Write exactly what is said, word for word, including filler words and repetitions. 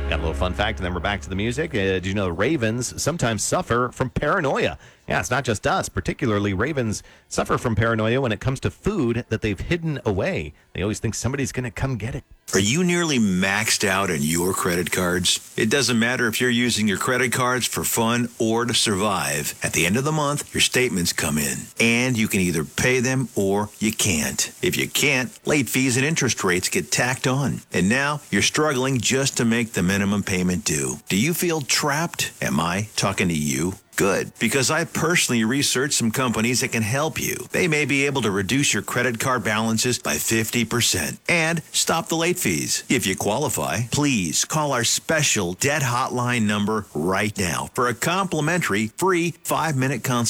Got a little fun fact, and then we're back to the music. Uh, did you know ravens sometimes suffer from paranoia? Yeah, it's not just us. Particularly, ravens suffer from paranoia when it comes to food that they've hidden away. They always think somebody's going to come get it. Are you nearly maxed out on your credit cards? It doesn't matter if you're using your credit cards for fun or to survive. At the end of the month, your statements come in, and you can either pay them or you can't. If you can't, late fees and interest rates get tacked on. And now you're struggling just to make the minimum payment due. Do you feel trapped? Am I talking to you? Good, because I personally researched some companies that can help you. They may be able to reduce your credit card balances by fifty percent and stop the late fees. If you qualify, please call our special debt hotline number right now for a complimentary free five-minute consultation.